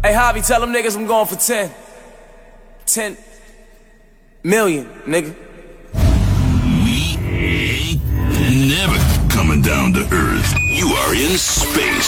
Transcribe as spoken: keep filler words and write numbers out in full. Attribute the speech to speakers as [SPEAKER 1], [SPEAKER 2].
[SPEAKER 1] Hey, Javi, tell them niggas I'm going for ten. Ten million, nigga.
[SPEAKER 2] We ain't never coming down to earth. You are in space.